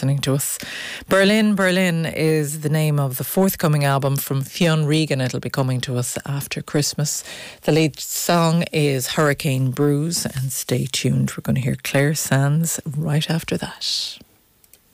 listening to us. Berlin, Berlin is the name of the forthcoming album from Fionn Regan. It'll be coming to us after Christmas. The lead song is Hurricane Bruise, and stay tuned. We're going to hear Claire Sands right after that.